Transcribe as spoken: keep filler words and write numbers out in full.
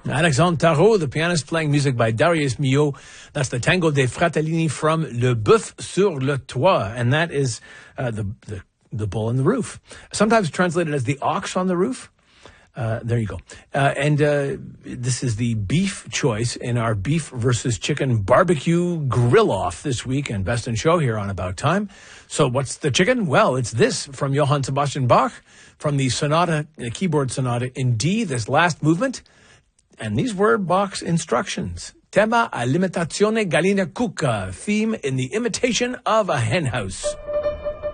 Alexandre Tarot, the pianist, playing music by Darius Milhaud. That's the Tango dei Fratellini from Le Boeuf sur le Toit. And that is uh, the, the the bull on the roof. Sometimes translated as the ox on the roof. Uh, there you go. Uh, and uh, this is the beef choice in our beef versus chicken barbecue grill-off this week and Best in Show here on About Time. So what's the chicken? Well, it's this from Johann Sebastian Bach from the sonata, the keyboard sonata in D, this last movement. And these were Bach's instructions. Tema all'imitazione gallina cucca, theme in the imitation of a hen house.